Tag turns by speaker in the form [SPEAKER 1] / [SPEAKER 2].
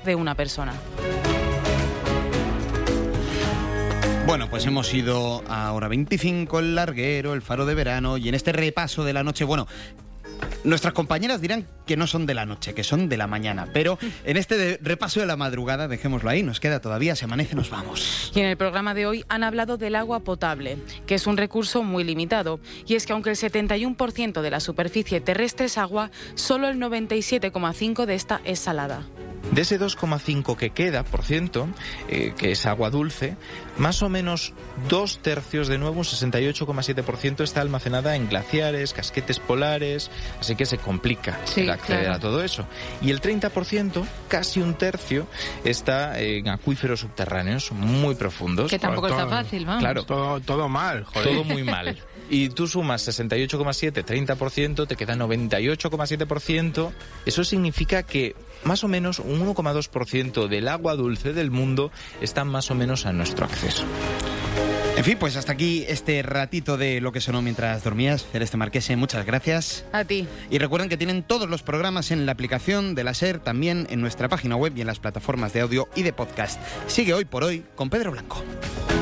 [SPEAKER 1] de una persona.
[SPEAKER 2] Bueno, pues hemos ido a Hora 25, El Larguero, El Faro de Verano, y en este repaso de la noche, bueno, nuestras compañeras dirán que no son de la noche, que son de la mañana, pero en este repaso de la madrugada, dejémoslo ahí, nos queda todavía, se amanece, nos vamos.
[SPEAKER 1] Y en el programa de hoy han hablado del agua potable, que es un recurso muy limitado. Y es que aunque el 71% de la superficie terrestre es agua, solo el 97,5% de esta es salada.
[SPEAKER 3] De ese 2,5 que queda, por ciento, que es agua dulce, más o menos 2/3, de nuevo, un 68,7%, está almacenada en glaciares, casquetes polares, así que se complica el acceder a todo eso. Y el 30%, casi un tercio, está en acuíferos subterráneos muy profundos.
[SPEAKER 4] Que tampoco está fácil, vamos.
[SPEAKER 3] Claro.
[SPEAKER 5] Todo mal, joder.
[SPEAKER 3] Todo muy mal. Y tú sumas 68,7, 30%, te queda 98,7%. Eso significa que más o menos un 1,2% del agua dulce del mundo está más o menos a nuestro acceso.
[SPEAKER 2] En fin, pues hasta aquí este ratito de Lo que sonó mientras dormías. Celeste Marquese, muchas gracias.
[SPEAKER 1] A ti.
[SPEAKER 2] Y recuerden que tienen todos los programas en la aplicación de la SER, también en nuestra página web y en las plataformas de audio y de podcast. Sigue Hoy por Hoy con Pedro Blanco.